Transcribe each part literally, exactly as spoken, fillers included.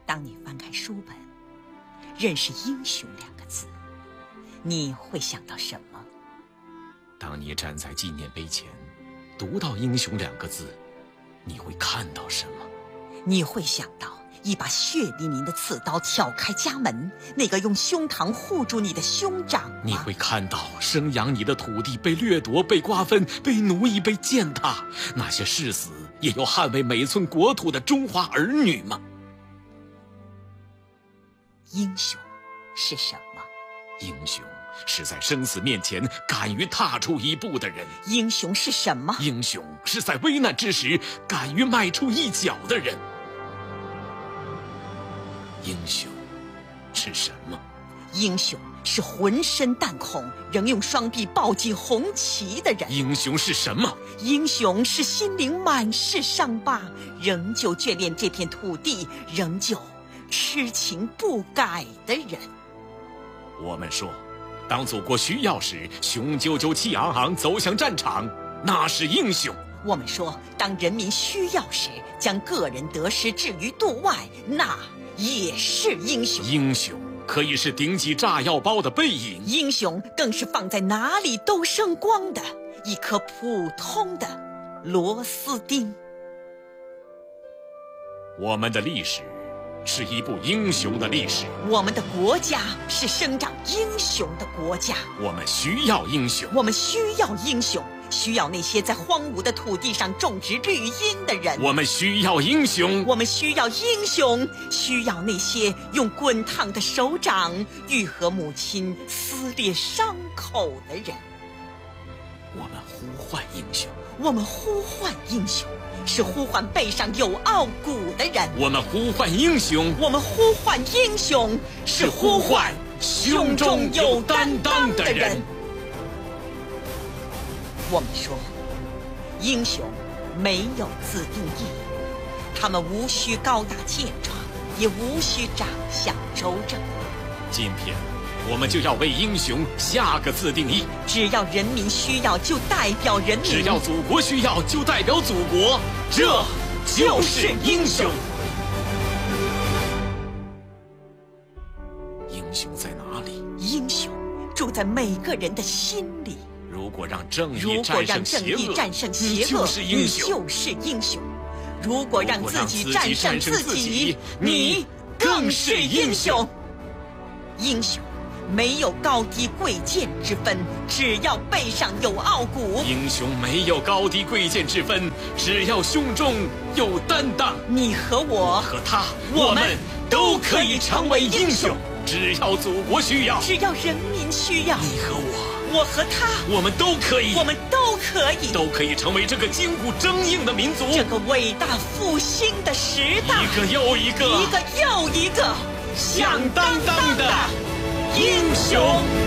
当你翻开书本，认识英雄两个字，你会想到什么？ 当你站在纪念碑前，读到英雄两个字，你会看到什么？ 你会想到一把血淋淋的刺刀挑开家门，那个用胸膛护住你的兄长吗？ 你会看到生养你的土地被掠夺、被瓜分、被奴役、被践踏，那些誓死也要捍卫每寸国土的中华儿女吗？ 英雄是什么？ 英雄是在生死面前敢于踏出一步的人。 英雄是什么？ 英雄是在危难之时敢于迈出一脚的人。英雄是什么？ 英雄是浑身弹孔仍用双臂抱紧红旗的人。 英雄是什么？ 英雄是心灵满是伤疤，仍旧眷恋这片土地，仍旧痴情不改的人。 我们说，当祖国需要时，雄赳赳气昂昂走向战场，那是英雄。 我们说，当人民需要时，将个人得失置于度外，那也是英雄。 英雄可以是顶起炸药包的背影， 英雄更是放在哪里都生光的一颗普通的螺丝钉。 我们的历史是一部英雄的历史， 我们的国家是生长英雄的国家。 我们需要英雄， 我们需要英雄，需要那些在荒芜的土地上种植绿荫的人。 我们需要英雄， 我们需要英雄，需要那些用滚烫的手掌愈合母亲撕裂伤口的人。 我们呼唤英雄， 我们呼唤英雄，是呼唤背上有傲骨的人。 我们呼唤英雄， 我们呼唤英雄，是呼唤胸中有担当的人。我们说，英雄没有自定义，他们无需高大健壮，也无需长相周正。 今天我们就要为英雄下个自定义， 只要人民需要，就代表人民； 只要祖国需要，就代表祖国。这就是英雄。英雄在哪里？ 英雄住在每个人的心里。 如果让正义如果让正义战胜邪恶， 你就是英雄。 你就是英雄。如果让自己战胜自己， 你更是英雄。 英雄没有高低贵贱之分，只要背上有傲骨。 英雄没有高低贵贱之分，只要胸中有担当。 你和我和他，我们都可以成为英雄。只要祖国需要， 只要人民需要， 你和我， 我和他， 我们都可以， 我们都可以， 都可以成为这个筋骨铮硬的民族， 这个伟大复兴的时代， 一个又一个， 一个又一个响当当的英雄。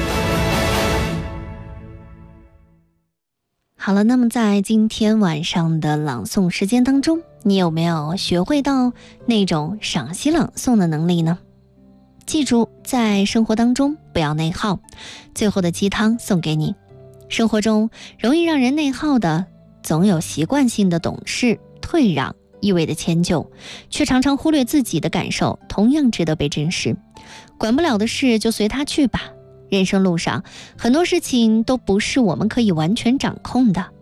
好了，那么在今天晚上的朗诵时间当中，你有没有学会到那种赏析朗诵的能力呢？记住，在生活当中不要内耗。最后的鸡汤送给你，生活中容易让人内耗的，总有习惯性的懂事、退让，意味的迁就，却常常忽略自己的感受，同样值得被珍视。管不了的事就随他去吧。人生路上，很多事情都不是我们可以完全掌控的。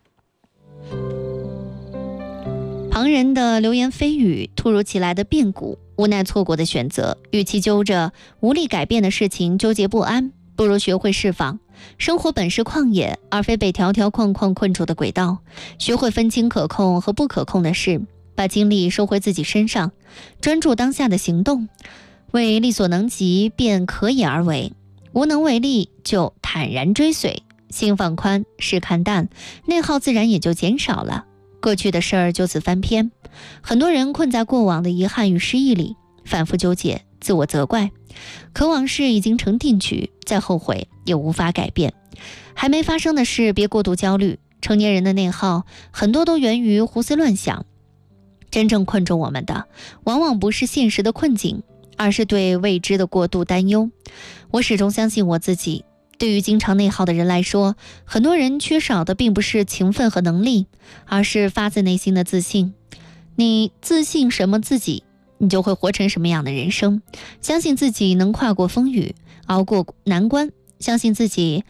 旁人的流言蜚语，突如其来的变故，无奈错过的选择，与其揪着无力改变的事情纠结不安，不如学会释放。生活本是旷野，而非被条条框框困住的轨道。学会分清可控和不可控的事，把精力收回自己身上，专注当下的行动，为力所能及便可以而为，无能为力就坦然追随。心放宽，事看淡，内耗自然也就减少了。过去的事儿就此翻篇，很多人困在过往的遗憾与失意里，反复纠结，自我责怪。可往事已经成定局，再后悔也无法改变。还没发生的事别过度焦虑，成年人的内耗很多都源于胡思乱想。真正困住我们的，往往不是现实的困境，而是对未知的过度担忧。我始终相信我自己，对于经常内耗的人来说，很多人缺少的并不是勤奋和能力，而是发自内心的自信。你自信什么自己， 你就会活成什么样的人生。相信自己能跨过风雨，熬过难关，相信自己